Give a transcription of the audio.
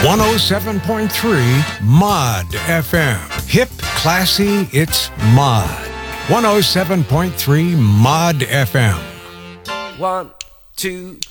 107.3 Mod FM. Hip, classy, it's Mod. 107.3 Mod FM. 1, 2,